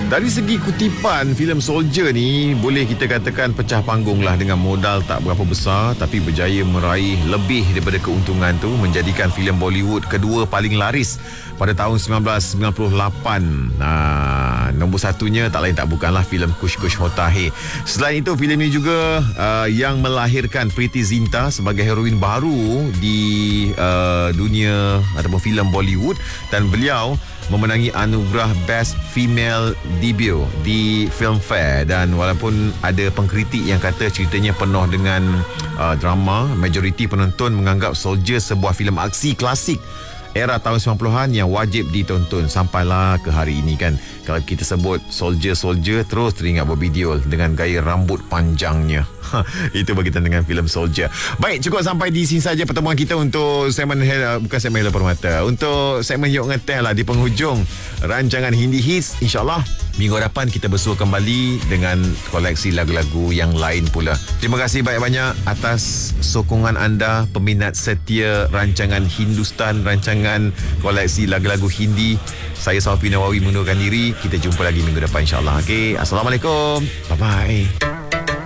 Dari segi kutipan, filem Soldier ni boleh kita katakan pecah panggung lah dengan modal tak berapa besar tapi berjaya meraih lebih daripada keuntungan tu, menjadikan filem Bollywood kedua paling laris pada tahun 1998. Nombor satunya tak lain tak bukanlah filem Kush Kush Hota Hai. Selain itu, filem ini juga yang melahirkan Preity Zinta sebagai heroin baru di dunia ataupun filem Bollywood, dan beliau memenangi anugerah Best Female Debut di Filmfare. Dan walaupun ada pengkritik yang kata ceritanya penuh dengan drama, majoriti penonton menganggap Soldier sebuah filem aksi klasik era tahun 90-an yang wajib ditonton sampailah ke hari ini kan. Kalau kita sebut Soldier terus teringat Bobby Deol dengan gaya rambut panjangnya. Itu berkaitan dengan filem Soldier. Baik, cukup sampai di sini saja pertemuan kita untuk segmen bukan segmen Hello Permata, untuk segmen Yok Ngeteh lah di penghujung rancangan Hindi Hits. InsyaAllah minggu depan kita bersua kembali dengan koleksi lagu-lagu yang lain pula. Terima kasih banyak-banyak atas sokongan anda, peminat setia rancangan Hindustan, rancangan koleksi lagu-lagu Hindi. Saya Safi Nawawi mengundurkan diri. Kita jumpa lagi minggu depan insyaAllah. Okay, Assalamualaikum. Bye-bye.